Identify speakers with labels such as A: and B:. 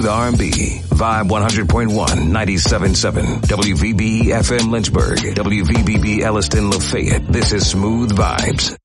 A: smooth R&B. Vibe 100.1, 97.7. WVBE FM Lynchburg. WVBB Elliston Lafayette. This is Smooth Vibes.